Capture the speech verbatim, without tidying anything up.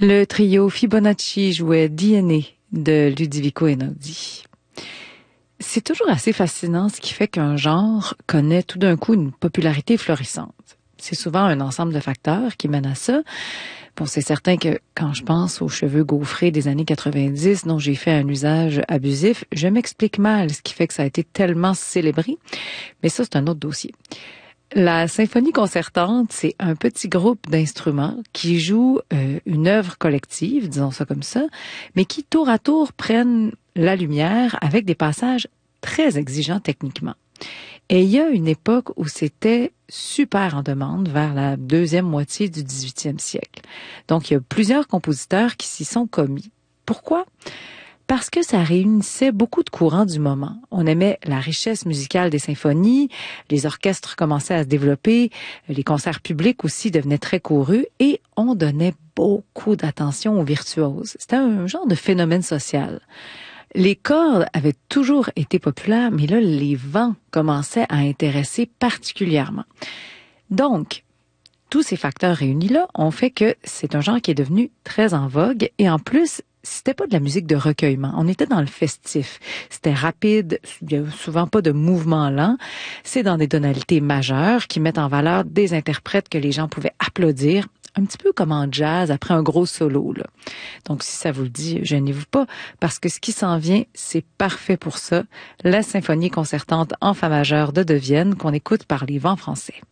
Le trio Fibonacci jouait D N A de Ludovico Einaudi. C'est toujours assez fascinant ce qui fait qu'un genre connaît tout d'un coup une popularité florissante. C'est souvent un ensemble de facteurs qui mènent à ça. Bon, c'est certain que quand je pense aux cheveux gaufrés des années quatre-vingt-dix dont j'ai fait un usage abusif, je m'explique mal ce qui fait que ça a été tellement célébré. Mais ça, c'est un autre dossier. La symphonie concertante, c'est un petit groupe d'instruments qui joue euh, une œuvre collective, disons ça comme ça, mais qui tour à tour prennent la lumière avec des passages très exigeants techniquement. Et il y a une époque où c'était super en demande, vers la deuxième moitié du dix-huitième siècle. Donc, il y a plusieurs compositeurs qui s'y sont commis. Pourquoi? Parce que ça réunissait beaucoup de courants du moment. On aimait la richesse musicale des symphonies, les orchestres commençaient à se développer, les concerts publics aussi devenaient très courus et on donnait beaucoup d'attention aux virtuoses. C'était un genre de phénomène social. Les cordes avaient toujours été populaires, mais là, les vents commençaient à intéresser particulièrement. Donc, tous ces facteurs réunis-là ont fait que c'est un genre qui est devenu très en vogue et en plus, c'était pas de la musique de recueillement. On était dans le festif. C'était rapide, il y a souvent pas de mouvement lent. C'est dans des tonalités majeures qui mettent en valeur des interprètes que les gens pouvaient applaudir, un petit peu comme en jazz après un gros solo, là. Donc, si ça vous le dit, gênez-vous pas, parce que ce qui s'en vient, c'est parfait pour ça. La symphonie concertante en fa majeur de De Vienne qu'on écoute par les Vents français.